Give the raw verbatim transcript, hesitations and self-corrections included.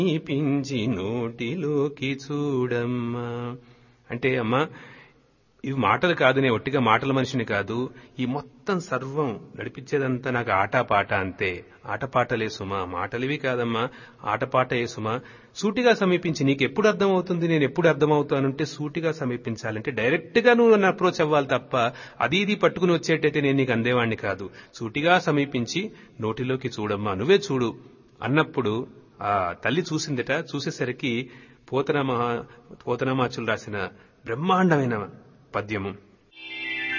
సమీపించి నోటిలోకి చూడమ్మా అంటే అమ్మా ఇవి మాటలు కాదు, నేను ఒట్టిగా మాటల మనిషిని కాదు, ఈ మొత్తం సర్వం నడిపించేదంతా నాకు ఆటపాట అంతే. ఆటపాటలే సుమా, మాటలివి కాదమ్మా, ఆటపాటే సుమా. సూటిగా సమీపించి నీకు ఎప్పుడు అర్థమవుతుంది, నేను ఎప్పుడు అర్థమవుతానంటే సూటిగా సమీపించాలంటే డైరెక్ట్ గా నువ్వు నన్ను అప్రోచ్ అవ్వాలి తప్ప అది ఇది పట్టుకుని వచ్చేటైతే నేను నీకు అందేవాణ్ణి కాదు. సూటిగా సమీపించి నోటిలోకి చూడమ్మా, నువ్వే చూడు అన్నప్పుడు ఆ తల్లి చూసిందట. చూసేసరికి పోతన మహా పోతనమాచులు రాసిన బ్రహ్మాండమైన పద్యము